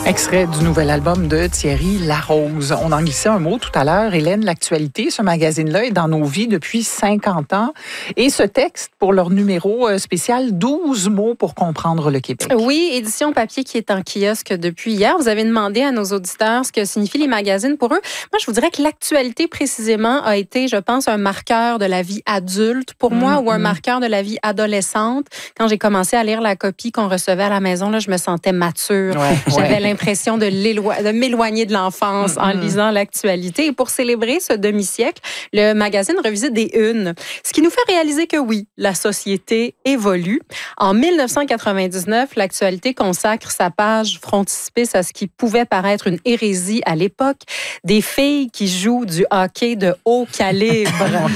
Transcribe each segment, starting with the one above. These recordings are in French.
Extrait du nouvel album de Thierry Larose. On en glissait un mot tout à l'heure. Hélène, l'actualité, ce magazine-là est dans nos vies depuis 50 ans. Et ce texte, pour leur numéro spécial, 12 mots pour comprendre le Québec. Oui, édition papier qui est en kiosque depuis hier. Vous avez demandé à nos auditeurs ce que signifient les magazines pour eux. Moi, je vous dirais que l'actualité, précisément, a été, je pense, un marqueur de la vie adulte pour moi ou un marqueur de la vie adolescente. Quand j'ai commencé à lire la copie qu'on recevait à la maison, là, je me sentais mature. J'avais l'impression de m'éloigner de l'enfance en lisant l'actualité. Et pour célébrer ce demi-siècle, le magazine revisite des unes. Ce qui nous fait réaliser que oui, la société évolue. En 1999, l'actualité consacre sa page frontispice à ce qui pouvait paraître une hérésie à l'époque. Des filles qui jouent du hockey de haut calibre.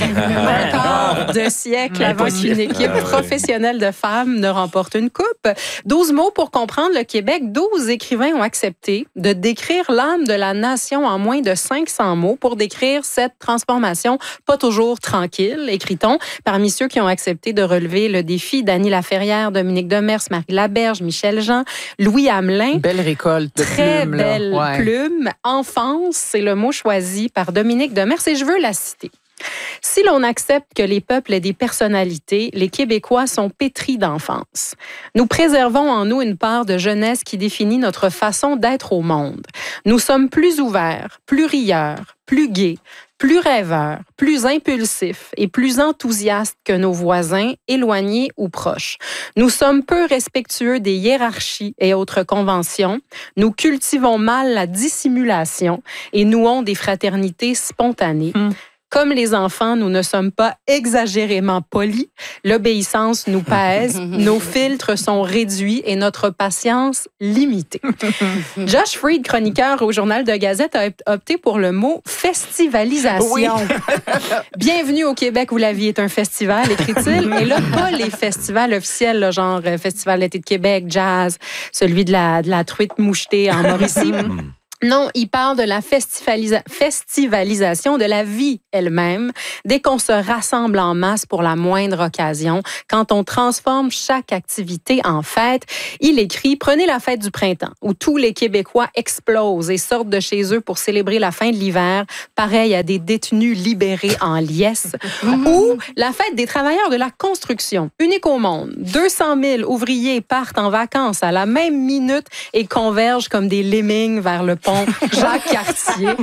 Encore 2 siècles avant qu'une équipe professionnelle de femmes ne remporte une coupe. 12 mots pour comprendre le Québec. 12 écrivains ont accepté de décrire l'âme de la nation en moins de 500 mots pour décrire cette transformation pas toujours tranquille, écrit-on. Parmi ceux qui ont accepté de relever le défi, Dany Laferrière, Dominique Demers, Marie Laberge, Michel Jean, Louis Hamelin. Belle récolte de Très plumes. belle plume. Enfance, c'est le mot choisi par Dominique Demers et je veux la citer. Si l'on accepte que les peuples aient des personnalités, les Québécois sont pétris d'enfance. Nous préservons en nous une part de jeunesse qui définit notre façon d'être au monde. Nous sommes plus ouverts, plus rieurs, plus gais, plus rêveurs, plus impulsifs et plus enthousiastes que nos voisins, éloignés ou proches. Nous sommes peu respectueux des hiérarchies et autres conventions. Nous cultivons mal la dissimulation et nouons des fraternités spontanées. Comme les enfants, nous ne sommes pas exagérément polis. L'obéissance nous pèse, nos filtres sont réduits et notre patience limitée. Josh Freed, chroniqueur au Journal de Gazette, a opté pour le mot festivalisation. Oui. Bienvenue au Québec où la vie est un festival, écrit-il. Et là, pas les festivals officiels, là, genre Festival d'été de Québec, jazz, celui de la truite mouchetée en Mauricie. Non, il parle de la festivalisation de la vie elle-même, dès qu'on se rassemble en masse pour la moindre occasion, quand on transforme chaque activité en fête. Il écrit « Prenez la fête du printemps, où tous les Québécois explosent et sortent de chez eux pour célébrer la fin de l'hiver, pareil à des détenus libérés en liesse. » Ou la fête des travailleurs de la construction, unique au monde. 200 000 ouvriers partent en vacances à la même minute et convergent comme des lemmings vers le pont Jacques-Cartier.